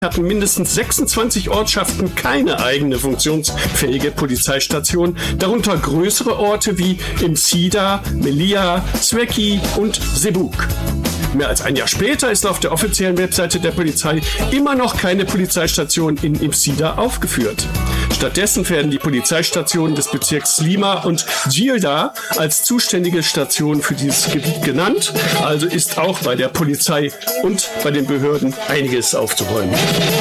hatten mindestens 26 Ortschaften keine eigene funktionsfähige Polizeistation, darunter größere Orte wie Imsida, Melia, Sweki und Sebuk. Mehr als ein Jahr später ist auf der offiziellen Webseite der Polizei immer noch keine Polizeistation in Imsida aufgeführt. Stattdessen werden die Polizeistationen des Bezirks Slima und Djilda als zuständige Station für dieses Gebiet genannt. Also ist auch bei der Polizei und bei den Behörden einiges aufzuräumen.